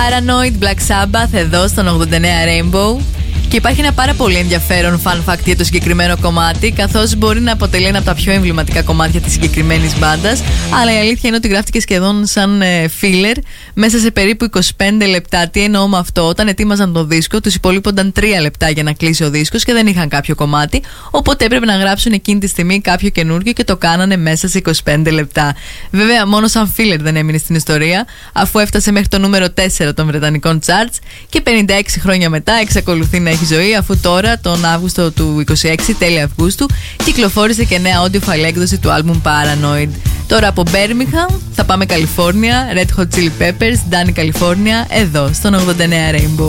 Paranoid, Black Sabbath εδώ στον 89 Rainbow. Και υπάρχει ένα πάρα πολύ ενδιαφέρον fun fact για το συγκεκριμένο κομμάτι, καθώς μπορεί να αποτελεί ένα από τα πιο εμβληματικά κομμάτια της συγκεκριμένης μπάντας, αλλά η αλήθεια είναι ότι γράφτηκε σχεδόν σαν filler μέσα σε περίπου 25 λεπτά. Τι εννοώ με αυτό? Όταν ετοίμαζαν το δίσκο, τους υπολείπονταν 3 λεπτά για να κλείσει ο δίσκος και δεν είχαν κάποιο κομμάτι, οπότε έπρεπε να γράψουν εκείνη τη στιγμή κάποιο καινούργιο και το κάνανε μέσα σε 25 λεπτά. Βέβαια, μόνο σαν filler δεν έμεινε στην ιστορία, αφού έφτασε μέχρι το νούμερο 4 των βρετανικών charts και 56 χρόνια μετά εξακολουθεί να έχει ζωή, αφού τώρα τον Αύγουστο του 26, τέλη Αυγούστου, κυκλοφόρησε και νέα audio file έκδοση του άλμπουμ Paranoid. Τώρα από Birmingham θα πάμε Καλιφόρνια, Red Hot Chili Peppers, Danny California, εδώ στον 89 Rainbow.